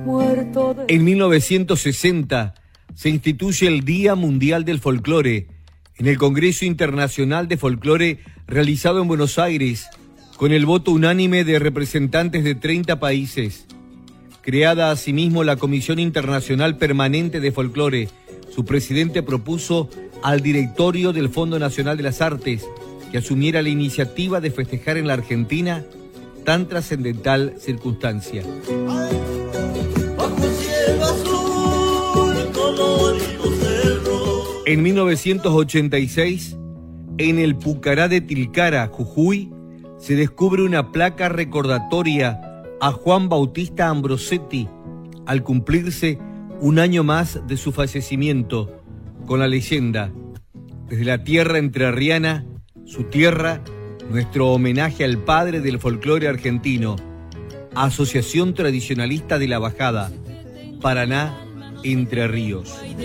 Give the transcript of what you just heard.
En 1960 se instituye el Día Mundial del Folclore en el Congreso Internacional de Folclore realizado en Buenos Aires con el voto unánime de representantes de 30 países. Creada asimismo la Comisión Internacional Permanente de Folclore, su presidente propuso al directorio del Fondo Nacional de las Artes que asumiera la iniciativa de festejar en la Argentina tan trascendental circunstancia. En 1986, en el Pucará de Tilcara, Jujuy, se descubre una placa recordatoria a Juan Bautista Ambrosetti al cumplirse un año más de su fallecimiento, con la leyenda: desde la tierra entrerriana, su tierra, nuestro homenaje al padre del folclore argentino, Asociación Tradicionalista de la Bajada, Paraná, Entre Ríos.